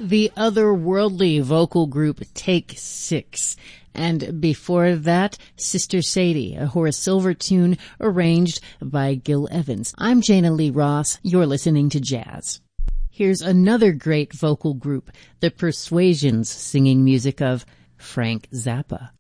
the otherworldly vocal group Take Six. And before that, Sister Sadie, a Horace Silver tune arranged by Gil Evans. I'm Jana Lee Ross. You're listening to Jazz. Here's another great vocal group, the Persuasions, singing music of Frank Zappa.